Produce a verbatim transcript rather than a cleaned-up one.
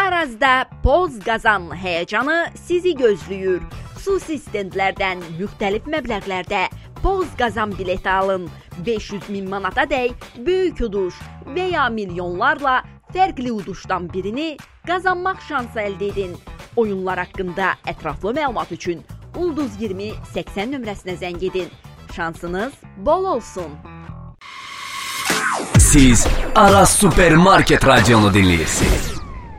Arazda Poz Qazan həyəcanı sizi gözləyir. Xüsusi stendlərdən müxtəlif məbləğlərdə Poz Qazan bileti alın. beş yüz min manata dək böyük uduş və ya milyonlarla fərqli uduşdan birini qazanmaq şansı əldə edin. Oyunlar haqqında ətraflı məlumat üçün Ulduz iyirmi səksən nömrəsinə zəng edin. Şansınız bol olsun. Siz Aras Supermarket Radyonu dinləyirsiniz.